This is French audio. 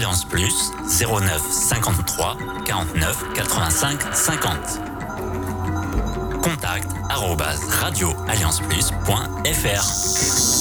Alliance Plus 09 53 49 85 50. Contact @radioallianceplus.fr.